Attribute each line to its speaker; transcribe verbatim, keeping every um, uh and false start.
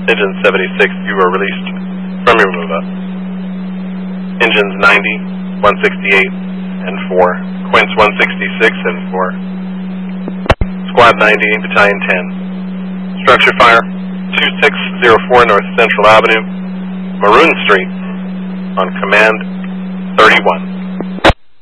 Speaker 1: Engine seventy-six, you are released from your move-up. Engines ninety, one sixty-eight, and four. Quince one sixty-six and four. Squad ninety, Battalion ten. Structure fire, two six zero four North Central Avenue, Maroon Street, on Command thirty-one.